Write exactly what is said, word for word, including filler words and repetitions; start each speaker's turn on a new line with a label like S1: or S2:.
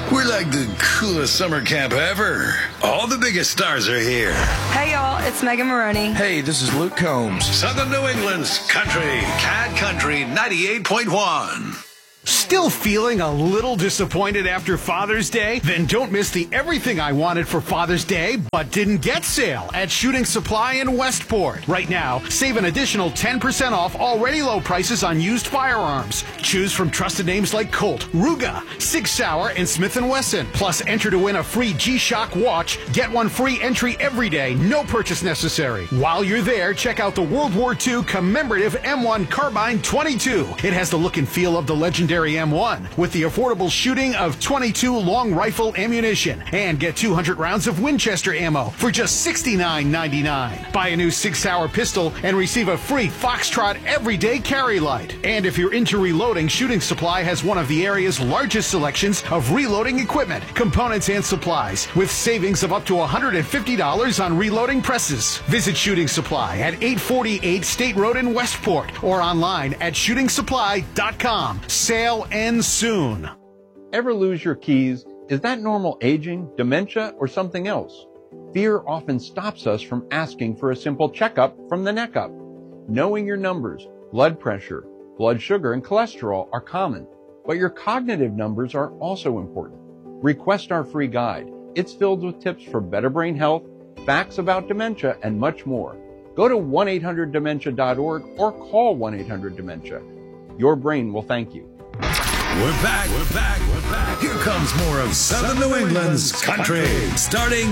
S1: We're like the coolest summer camp ever. All the biggest stars are here.
S2: Hey, y'all, it's Megan Maroney.
S3: Hey, this is Luke Combs.
S1: Southern New England's country. Cat Country ninety-eight point one.
S4: Still feeling a little disappointed after Father's Day? Then don't miss the Everything I Wanted for Father's Day but Didn't Get sale at Shooting Supply in Westport. Right now, save an additional ten percent off already low prices on used firearms. Choose from trusted names like Colt, Ruger, Sig Sauer, and Smith and Wesson. Plus, enter to win a free G-Shock watch. Get one free entry every day, no purchase necessary. While you're there, check out the World War Two commemorative M one Carbine twenty-two. It has the look and feel of the legendary M one with the affordable shooting of twenty-two long rifle ammunition, and get two hundred rounds of Winchester ammo for just sixty-nine ninety-nine. Buy a new Sig Sauer pistol and receive a free Foxtrot everyday carry light. And if you're into reloading, Shooting Supply has one of the area's largest selections of reloading equipment, components, and supplies, with savings of up to one hundred fifty dollars on reloading presses. Visit Shooting Supply at eight forty-eight State Road in Westport or online at shooting supply dot com. Sale ends soon.
S5: Ever lose your keys? Is that normal aging, dementia, or something else? Fear often stops us from asking for a simple checkup from the neck up. Knowing your numbers, blood pressure, blood sugar, and cholesterol are common, but your cognitive numbers are also important. Request our free guide. It's filled with tips for better brain health, facts about dementia, and much more. Go to one eight hundred dementia dot org or call one eight hundred dementia. Your brain will thank you.
S1: We're back, we're back, we're back. Here comes more of Southern New England's country, starting